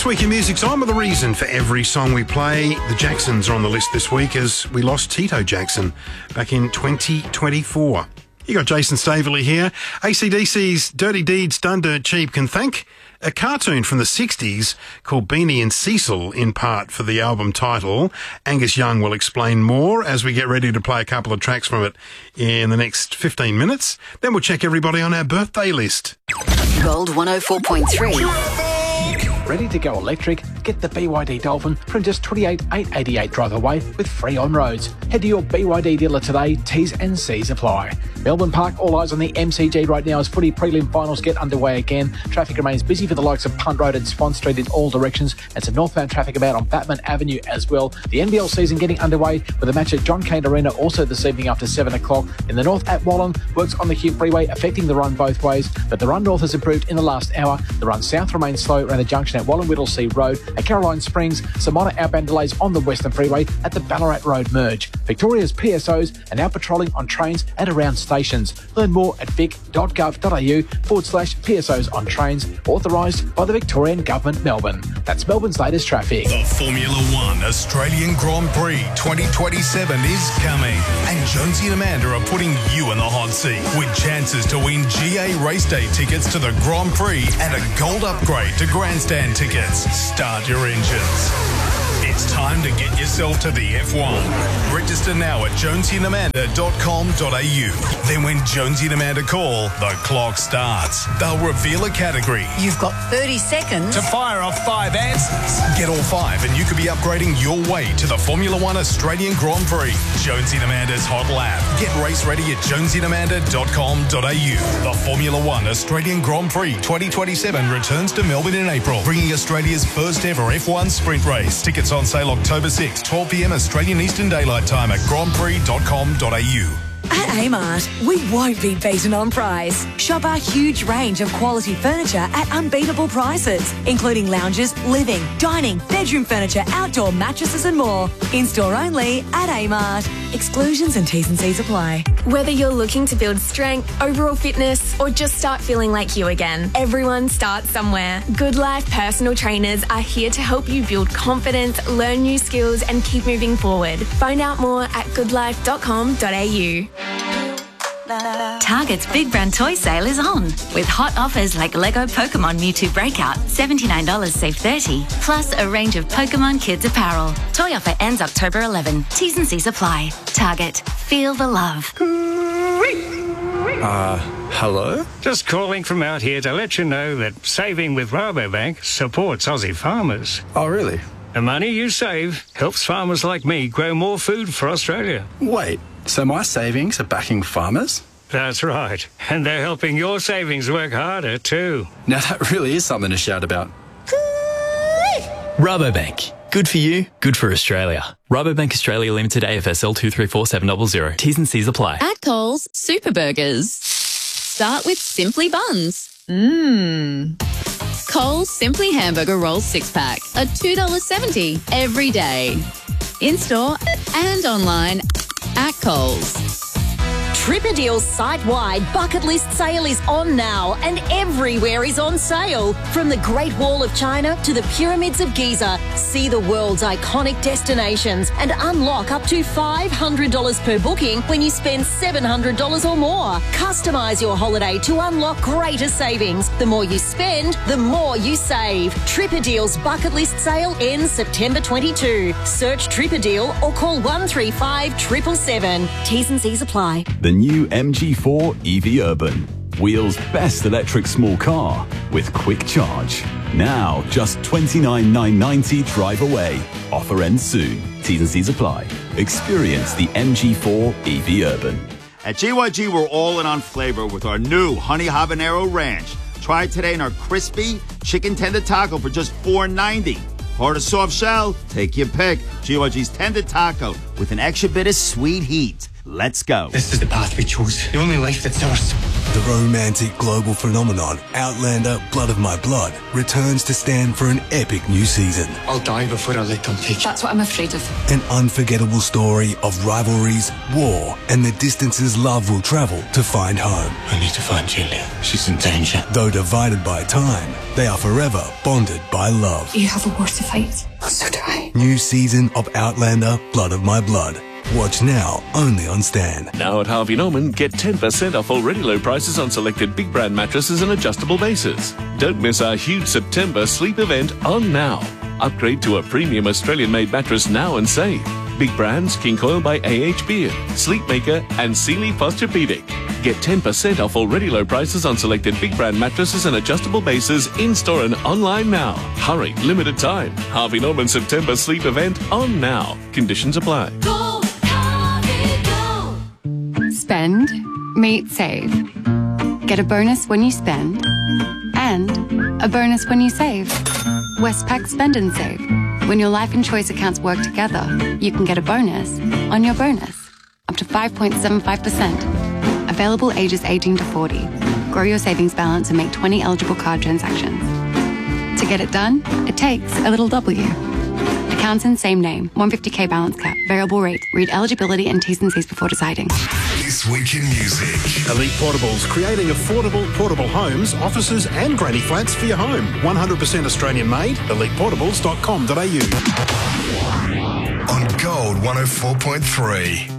Week in Music's on with a reason for every song we play. The Jacksons are on the list this week as we lost Tito Jackson back in 2024. You got Jason Staveley here. AC/DC's Dirty Deeds Done Dirt Cheap can thank a cartoon from the 60s called Beanie and Cecil in part for the album title. Angus Young will explain more as we get ready to play a couple of tracks from it in the next 15 minutes. Then we'll check everybody on our birthday list. Gold 104.3. Ready to go electric? Get the BYD Dolphin from just $28,888 drive away with free on-roads. Head to your BYD dealer today. T's and C's apply. Melbourne Park, all eyes on the MCG right now as footy prelim finals get underway again. Traffic remains busy for the likes of Punt Road and Swan Street in all directions, and some northbound traffic about on Batman Avenue as well. The NBL season getting underway with a match at John Cain Arena also this evening after 7 o'clock. In the north at Wallan, works on the Hugh Freeway affecting the run both ways, but the run north has improved in the last hour. The run south remains slow around the junction at Wallan Whittlesea Road. At Caroline Springs, some minor outbound delays on the Western Freeway at the Ballarat Road merge. Victoria's PSOs are now patrolling on trains and around stations. Learn more at vic.gov.au/PSOs on trains, authorised by the Victorian Government, Melbourne. That's Melbourne's latest traffic. The Formula One Australian Grand Prix 2027 is coming, and Jonesy and Amanda are putting you in the hot seat with chances to win GA race day tickets to the Grand Prix and a gold upgrade to grandstand tickets. Start your engines. It's time to get yourself to the F1. Register now at jonesyandamanda.com.au. Then when Jonesy and Amanda call, the clock starts. They'll reveal a category. You've got 30 seconds to fire off 5 answers. Get all 5 and you could be upgrading your way to the Formula One Australian Grand Prix. Jonesy and Amanda's Hot Lap. Get race ready at jonesyandamanda.com.au. The Formula One Australian Grand Prix 2027 returns to Melbourne in April, bringing Australia's first ever F1 sprint race. Tickets on sale October 6, 12 p.m. Australian Eastern Daylight Time at grandprix.com.au. At Amart, we won't be beaten on price. Shop our huge range of quality furniture at unbeatable prices, including lounges, living, dining, bedroom furniture, outdoor mattresses and more. In-store only at Amart. Exclusions and T's and C's apply. Whether you're looking to build strength, overall fitness, or just start feeling like you again, everyone starts somewhere. Good Life personal trainers are here to help you build confidence, learn new skills, and keep moving forward. Find out more at goodlife.com.au. Target's Big Brand Toy Sale is on, with hot offers like Lego Pokemon Mewtwo Breakout, $79 save $30, plus a range of Pokemon Kids apparel. Toy offer ends October 11. T's and C's apply. Target. Feel the love. Hello? Just calling from out here to let you know that saving with Rabobank supports Aussie farmers. Oh, really? The money you save helps farmers like me grow more food for Australia. Wait, so my savings are backing farmers? That's right. And they're helping your savings work harder too. Now that really is something to shout about. Rabobank. Good for you, good for Australia. Rabobank Australia Limited AFSL 234700. T's and C's apply. At Coles, Super Burgers. Start with Simply Buns. Coles Simply Hamburger Rolls 6-pack are $2.70 every day. In-store and online at Coles. Tripadeal's site-wide bucket list sale is on now, and everywhere is on sale. From the Great Wall of China to the Pyramids of Giza, see the world's iconic destinations and unlock up to $500 per booking when you spend $700 or more. Customise your holiday to unlock greater savings. The more you spend, the more you save. Tripadeal's bucket list sale ends September 22. Search Tripadeal or call 135 777. T's and C's apply. The new MG4 EV Urban. Wheels' best electric small car with quick charge. Now just $29,990 drive away. Offer ends soon. T's and C's apply. Experience the MG4 EV Urban. At GYG, we're all in on flavor with our new Honey Habanero Ranch. Try it today in our crispy chicken tender taco for just $4.90. Hard or soft shell, take your pick. GYG's tender taco with an extra bit of sweet heat. Let's go. This is the path we chose. The only life that's ours. The romantic global phenomenon Outlander Blood of My Blood returns to stand for an epic new season. I'll die before I let them take you. That's what I'm afraid of. An unforgettable story of rivalries, war, and the distances love will travel to find home. I need to find Julia. She's in danger. Though divided by time, they are forever bonded by love. You have a war to fight. So do I. New season of Outlander Blood of My Blood. Watch now, only on Stan. Now at Harvey Norman, get 10% off already low prices on selected big brand mattresses and adjustable bases. Don't miss our huge September sleep event on now. Upgrade to a premium Australian-made mattress now and save. Big brands, King Coil by AH Beard, Sleepmaker and Sealy Posturepedic. Get 10% off already low prices on selected big brand mattresses and adjustable bases in-store and online now. Hurry, limited time. Harvey Norman September sleep event on now. Conditions apply. Go, Harvey, go. Spend, meet, save. Get a bonus when you spend and a bonus when you save. Westpac Spend and Save. When your life and choice accounts work together, you can get a bonus on your bonus, up to 5.75%. Available ages 18 to 40. Grow your savings balance and make 20 eligible card transactions. To get it done, it takes a little W. Accounts in same name, 150k balance cap, variable rate. Read eligibility and T's and C's before deciding. This Week in Music. Elite Portables, creating affordable portable homes, offices and granny flats for your home. 100% Australian made, eliteportables.com.au. On Gold 104.3.